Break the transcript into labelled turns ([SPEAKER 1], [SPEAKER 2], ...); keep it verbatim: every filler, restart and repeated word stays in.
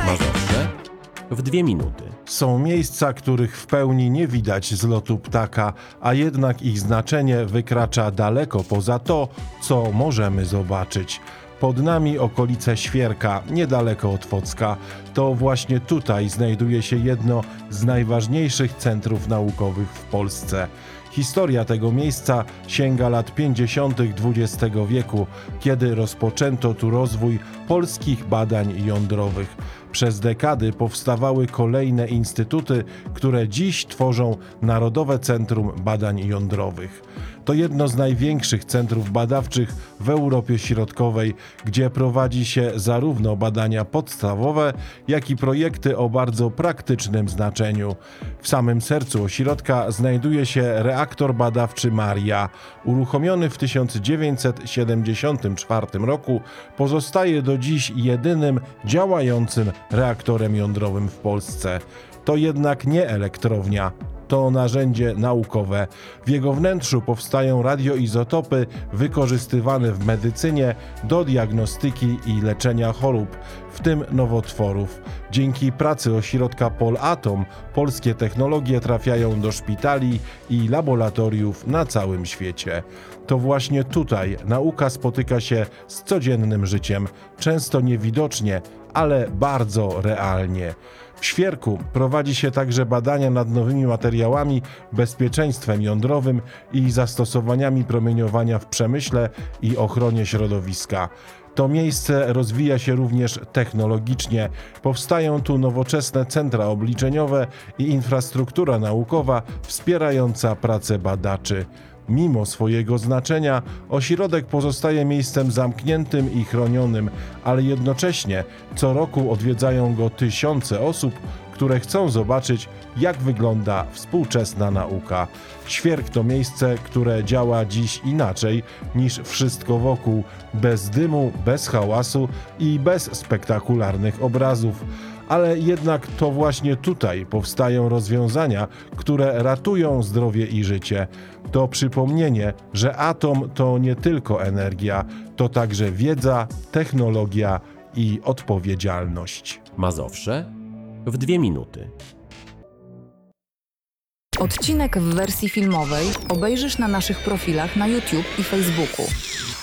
[SPEAKER 1] Mazowsze w dwie minuty.
[SPEAKER 2] Są miejsca, których w pełni nie widać z lotu ptaka, a jednak ich znaczenie wykracza daleko poza to, co możemy zobaczyć. Pod nami okolice Świerka, niedaleko od Focka. To właśnie tutaj znajduje się jedno z najważniejszych centrów naukowych w Polsce. Historia tego miejsca sięga lat pięćdziesiątych dwudziestego wieku, kiedy rozpoczęto tu rozwój polskich badań jądrowych. Przez dekady powstawały kolejne instytuty, które dziś tworzą Narodowe Centrum Badań Jądrowych. To jedno z największych centrów badawczych w Europie Środkowej, gdzie prowadzi się zarówno badania podstawowe, jak i projekty o bardzo praktycznym znaczeniu. W samym sercu ośrodka znajduje się reaktor badawczy Maria. Uruchomiony w tysiąc dziewięćset siedemdziesiątym czwartym roku, pozostaje do dziś jedynym działającym reaktorem jądrowym w Polsce. To jednak nie elektrownia. To narzędzie naukowe. W jego wnętrzu powstają radioizotopy wykorzystywane w medycynie do diagnostyki i leczenia chorób, w tym nowotworów. Dzięki pracy ośrodka Polatom polskie technologie trafiają do szpitali i laboratoriów na całym świecie. To właśnie tutaj nauka spotyka się z codziennym życiem, często niewidocznie, ale bardzo realnie. W Świerku prowadzi się także badania nad nowymi materiałami, bezpieczeństwem jądrowym i zastosowaniami promieniowania w przemyśle i ochronie środowiska. To miejsce rozwija się również technologicznie. Powstają tu nowoczesne centra obliczeniowe i infrastruktura naukowa wspierająca pracę badaczy. Mimo swojego znaczenia ośrodek pozostaje miejscem zamkniętym i chronionym, ale jednocześnie co roku odwiedzają go tysiące osób, które chcą zobaczyć, jak wygląda współczesna nauka. Świerk to miejsce, które działa dziś inaczej niż wszystko wokół, bez dymu, bez hałasu i bez spektakularnych obrazów. Ale jednak to właśnie tutaj powstają rozwiązania, które ratują zdrowie i życie. To przypomnienie, że atom to nie tylko energia, to także wiedza, technologia i odpowiedzialność.
[SPEAKER 1] Mazowsze w dwie minuty.
[SPEAKER 3] Odcinek w wersji filmowej obejrzysz na naszych profilach na YouTube i Facebooku.